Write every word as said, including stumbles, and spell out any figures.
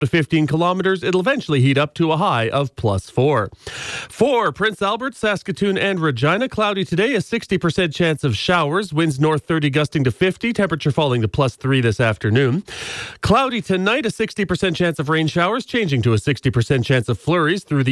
to fifteen kilometers, it'll eventually heat up to a high of plus four. For Prince Albert, Saskatoon, and Regina, cloudy today, a sixty percent chance of showers, winds north thirty gusting to fifty, temperature falling to plus three this afternoon. Cloudy tonight, a sixty percent chance of rain showers, changing to a sixty percent chance of flurries through the